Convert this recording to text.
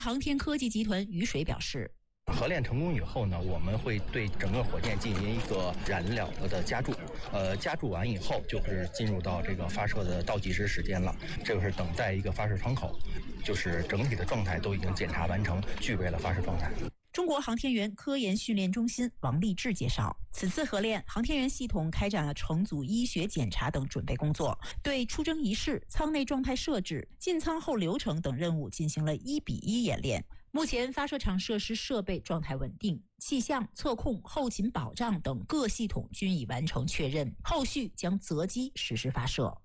航天科技集团于水表示， 核练成功以后呢，我们会对整个火箭进行一个燃料的加注，加注完以后就是进入到这个发射的倒计时时间了，这个是等待一个发射窗口，就是整体的状态都已经检查完成，具备了发射状态。 中国航天员科研训练中心王立志介绍，此次核练，航天员系统开展了乘组医学检查等准备工作，对出征仪式、舱内状态设置、进舱后流程等任务进行了1:1演练。目前发射场设施设备状态稳定，气象、测控、后勤保障等各系统均已完成确认，后续将择机实施发射。